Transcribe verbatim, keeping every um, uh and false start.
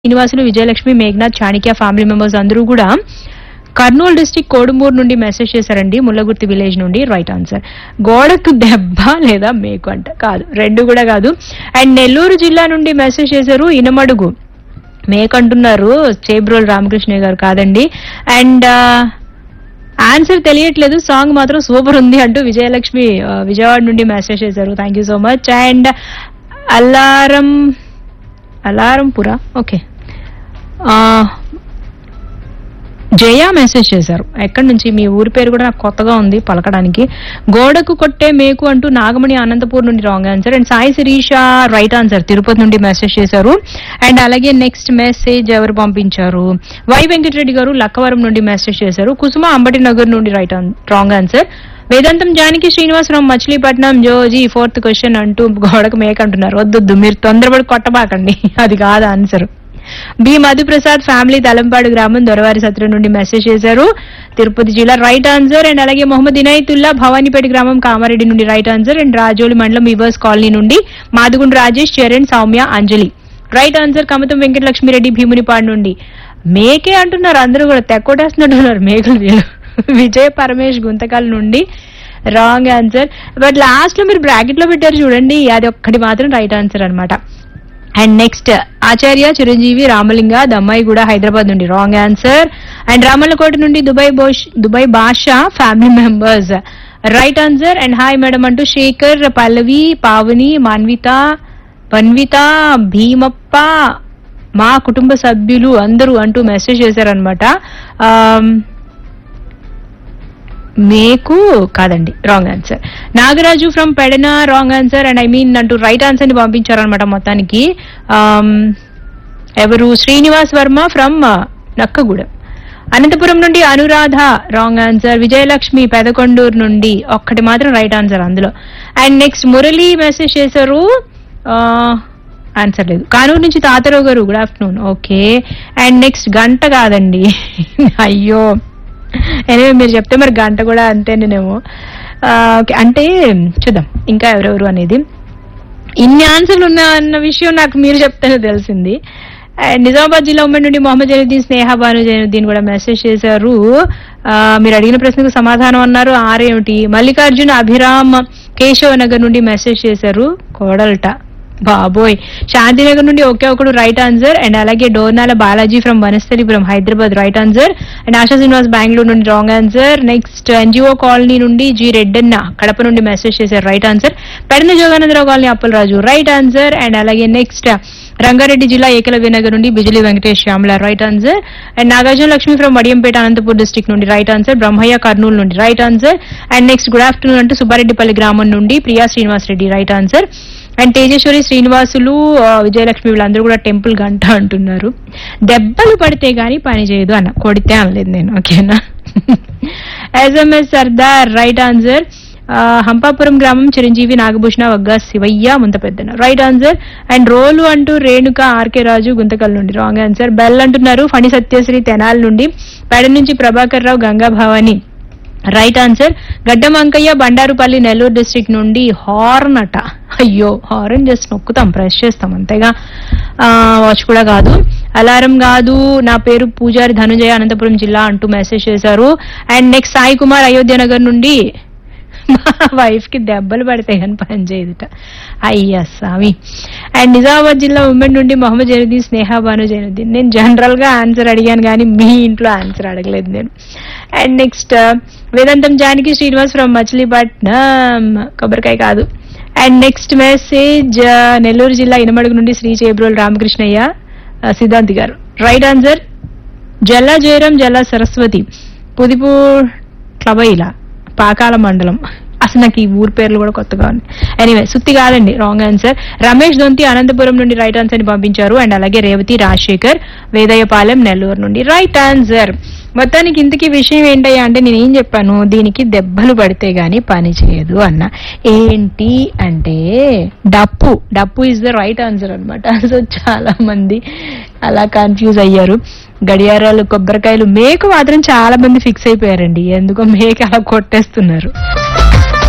Srinivasulu, Vijayalakshmi, Meghnath, Chanakya family members అందరూ కూడా Kurnool district Kodumur నుండి మెసేజ్ చేశారండి. ముల్లగుర్తి విలేజ్ నుండి. Right answer. గోడకు దెబ్బ లేదా మేకు అంట. కాదు, రెండు కూడా కాదు. అండ్ నెల్లూరు జిల్లా నుండి మెసేజ్ చేశారు ఇనమడుగు. మేకు అంటున్నారు చేబ్రోల్ రామకృష్ణ గారు. కాదండి. అండ్ ఆన్సర్ తెలియట్లేదు, సాంగ్ మాత్రం సూపర్ ఉంది అంటూ విజయలక్ష్మి విజయవాడ నుండి మెసేజ్ చేశారు. Thank you so much. And alarm అలారంపురా okay Jaya message చేశారు. ఎక్కడి నుంచి? మీ ఊరి పేరు కూడా నాకు కొత్తగా ఉంది పలకడానికి. గోడకు కొట్టే మేకు అంటూ నాగమణి అనంతపూర్ నుండి wrong answer. And Sai Sirisha right answer, Tirupati నుండి మెసేజ్ చేశారు. అండ్ అలాగే నెక్స్ట్ మెసేజ్ ఎవరు పంపించారు? వై వెంకటరెడ్డి గారు లక్కవరం నుండి మెసేజ్ చేశారు. కుసుమ అంబటి నగర్ నుండి రైట్ రాంగ్ ఆన్సర్. వేదాంతం జానకి శ్రీనివాసరావు మచిలీపట్నం జోజీ ఫోర్త్ క్వశ్చన్ అంటూ గోడకు మేక అంటున్నారు. వద్దొద్దు, మీరు తొందరపడి కొట్టబాకండి, అది కాదు answer. B Madhu Prasad family Talampadu గ్రామం దొరవారి సత్రం నుండి మెసేజ్ చేశారు. తిరుపతి జిల్లా రైట్ ఆన్సర్. అండ్ అలాగే మొహమ్మద్ ఇనాయతుల్లా భవానీపేట గ్రామం కామారెడ్డి నుండి రైట్ ఆన్సర్. అండ్ రాజోలి మండలం వివర్స్ కాలనీ నుండి మాదుగుండు రాజేష్, చరణ్, సౌమ్య, అంజలి రైట్ ఆన్సర్. కమతం వెంకటలక్ష్మిరెడ్డి భీమునిపాడు నుండి మేకే అంటున్నారు. అందరూ కూడా తెక్కొట్టేస్తున్నట్టున్నారు మేకలు వీళ్ళు. విజయ్ పరమేష్ గుంతకల్ నుండి రాంగ్ ఆన్సర్. బట్ లాస్ట్ లో మీరు బ్రాకెట్ లో పెట్టారు చూడండి, అది ఒక్కటి మాత్రం రైట్ ఆన్సర్ అనమాట. అండ్ నెక్స్ట్ ఆచార్య చిరంజీవి రామలింగ దమ్మాయి కూడా హైదరాబాద్ నుండి రాంగ్ ఆన్సర్. అండ్ రామల్లకోట నుండి Dubai Bosch Dubai Basha family members right answer. And hi madam అంటూ శేఖర్, పల్లవి, పావని, మాన్విత, పన్విత, భీమప్ప మా కుటుంబ సభ్యులు అందరూ అంటూ మెసేజ్ చేశారనమాట. మేకు కాదండి, wrong answer. Nagaraju from Pedana wrong answer. And I mean అంటూ రైట్ ఆన్సర్ ని పంపించారనమాట మొత్తానికి. ఎవరు? శ్రీనివాస్ వర్మ ఫ్రమ్ నక్కగూడెం. అనంతపురం నుండి అనురాధ రాంగ్ ఆన్సర్. విజయలక్ష్మి పెదకొండూరు నుండి ఒక్కటి మాత్రం రైట్ ఆన్సర్ అందులో. అండ్ నెక్స్ట్ మురళి మెసేజ్ చేశారు, ఆన్సర్ లేదు. కానూరు నుంచి తాతారావు గారు good afternoon. Okay. And next గంట కాదండి, అయ్యో ఎనివే మీరు చెప్తే మరి గంట కూడా అంతేనేమో. ఓకే, అంటే చూద్దాం ఇంకా ఎవరెవరు అనేది. ఇన్ని ఆన్సర్లు ఉన్నా అన్న విషయం నాకు మీరు చెప్తేనే తెలిసింది. అండ్ నిజామాబాద్ జిల్లా ఉమ్మడి నుండి మొహమ్మద్ జైనుద్దీన్, స్నేహ భాను జైనుద్దీన్ కూడా మెసేజ్ చేశారు. మీరు అడిగిన ప్రశ్నకు సమాధానం అన్నారు. ఆరేమిటి? మల్లికార్జున అభిరామ్ కేశవ నగర్ నుండి మెసేజ్ చేశారు. కోడల్ట బాబోయ్. శాంతినగర్ నుండి ఒకే ఒకడు రైట్ ఆన్సర్. అండ్ అలాగే Dornala Balaji from Vanasthalipuram Hyderabad right answer. And ASHA Srinivas Bengaluru నుండి wrong answer. Next NGO colony నుండి జి రెడ్డన్న కడప నుండి మెసేజ్ చేశారు. Right answer. Pedana Jogananda Rao colony Appalaraju right answer. And అలాగే నెక్స్ట్ రంగారెడ్డి జిల్లా ఏకలవ్య నగర్ నుండి Bijli Venkatesh Shyamala right answer. And Nagarjuna Lakshmi from Vadiyampeta Anantapur district నుండి రైట్ ఆన్సర్. బ్రహ్మయ్య కర్నూలు నుండి right answer. And next good afternoon అంటూ సుబ్బారెడ్డిపల్లి గ్రామం నుండి Priya Srinivas Reddy right answer. And Tejeswari, Srinivasulu, Vijayalakshmi వీళ్ళందరూ కూడా టెంపుల్ గంట అంటున్నారు. దెబ్బలు పడితే గానీ పని చేయదు అన్న, కొడితే అనలేదు నేను. ఓకేనా. SMS Sardar right answer. Hampapuram గ్రామం Chiranjeevi, Nagabhushana, Vagga Shivayya, Muntapeddana right answer. And రోలు అంటూ రేణుక, ఆర్కే రాజు గుంతకల్ నుండి రాంగ్ ఆన్సర్. బెల్ అంటున్నారు ఫణి సత్యశ్రీ తెనాల్ నుండి. పెడ నుంచి ప్రభాకర్ రావు, గంగా భవాని రైట్ ఆన్సర్. గడ్డం అంకయ్య బండారుపల్లి నెల్లూరు డిస్ట్రిక్ట్ నుండి హార్న్ అట. అయ్యో, హార్న్ జస్ట్ నొక్కుతాం, ప్రెస్ చేస్తాం అంతేగా, వాచ్ కూడా కాదు. అలారం కాదు. నా పేరు పూజారి ధనుంజయ, అనంతపురం జిల్లా అంటూ మెసేజ్ చేశారు. అండ్ నెక్స్ట్ సాయి కుమార్ అయోధ్య నగర్ నుండి మా వైఫ్ కి దెబ్బలు పడితే కానీ పని చేయదుట. అయ్యా స్వామి. అండ్ నిజామాబాద్ జిల్లా ఉమ్మడి నుండి మొహమ్మద్ జైనుద్దీన్, స్నేహ భాను జైనుద్దీన్. నేను జనరల్ గా ఆన్సర్ అడిగాను కానీ మీ ఇంట్లో ఆన్సర్ అడగలేదు నేను. And next Vedantam Janaki Srinivas from Machilipatnam కొబ్బరికాయ కాదు. అండ్ నెక్స్ట్ మెసేజ్ నెల్లూరు జిల్లా ఇనమడుగు నుండి శ్రీ చేబ్రోల్ రామకృష్ణయ్య సిద్ధాంతి గారు రైట్ ఆన్సర్. జల్లా జయరాం, జల్లా సరస్వతి, పుదిపూ క్లబైలా పాకాల మండలం. అసలు నాకు ఈ ఊరు పేర్లు కూడా కొత్తగా ఉంది. ఎనీవే సుత్తి కాదండి, రాంగ్ ఆన్సర్. రమేష్ దొంతి అనంతపురం నుండి రైట్ ఆన్సర్ ని పంపించారు. అండ్ అలాగే రేవతి రాజశేఖర్ వేదయపాలెం నెల్లూరు నుండి రైట్ ఆన్సర్. మొత్తానికి ఇంతకీ విషయం ఏంటయ్యా అంటే నేను ఏం చెప్పాను, దీనికి దెబ్బలు పడితే గానీ పని చేయదు అన్న. ఏంటి అంటే డప్పు. డప్పు ఇస్ ద రైట్ ఆన్సర్ అనమాట. సో చాలా మంది అలా కన్ఫ్యూజ్ అయ్యారు. గడియారాలు, కొబ్బరికాయలు, మేకు మాత్రం చాలా మంది ఫిక్స్ అయిపోయారండి. ఎందుకో మేక అలా కొట్టేస్తున్నారు.